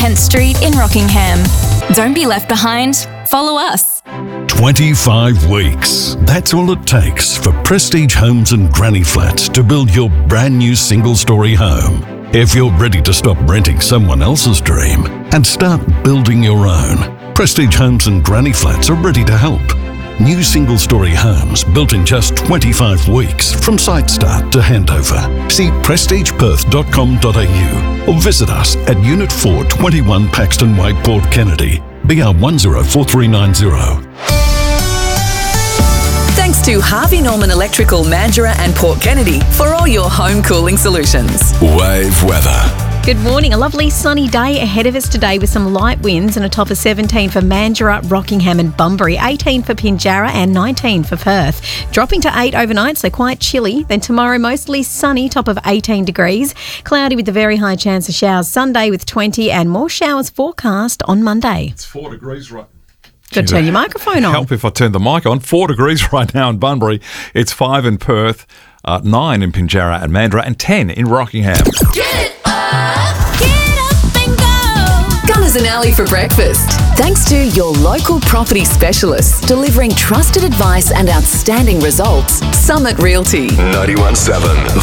Kent Street in Rockingham. Don't be left behind. Follow us. 25 weeks. That's all it takes for Prestige Homes and Granny Flats to build your brand new single-storey home. If you're ready to stop renting someone else's dream and start building your own, Prestige Homes and Granny Flats are ready to help. New single-storey homes built in just 25 weeks from site start to handover. See prestigeperth.com.au or visit us at Unit 4, 21 Paxton Way, Port Kennedy, BR 104390. Thanks to Harvey Norman Electrical, Mandurah and Port Kennedy for all your home cooling solutions. Wave weather. Good morning. A lovely sunny day ahead of us today with some light winds and a top of 17 for Mandurah, Rockingham and Bunbury, 18 for Pinjarra and 19 for Perth. Dropping to 8 overnight, so quite chilly. Then tomorrow mostly sunny, top of 18 degrees. Cloudy with a very high chance of showers Sunday with 20 and more showers forecast on Monday. It's 4 degrees right. Got to turn your microphone on. Help if I turn the mic on. 4 degrees right now in Bunbury. It's 5 in Perth, 9 in Pinjarra and Mandurah and 10 in Rockingham. Get up and go. Gunners and Alley for breakfast. Thanks to your local property specialists delivering trusted advice and outstanding results. Summit Realty. 91.7